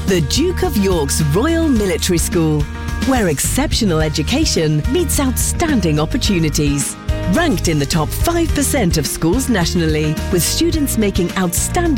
the Duke of York's Royal Military School, where exceptional education meets outstanding opportunities. Ranked in the top 5% of schools nationally, with students making outstanding